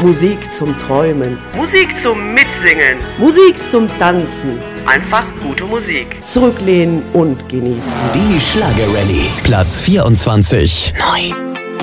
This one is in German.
Musik zum Träumen. Musik zum Mitsingen. Musik zum Tanzen. Einfach gute Musik. Zurücklehnen und genießen. Die Schlagerrallye. Platz 24. Neu.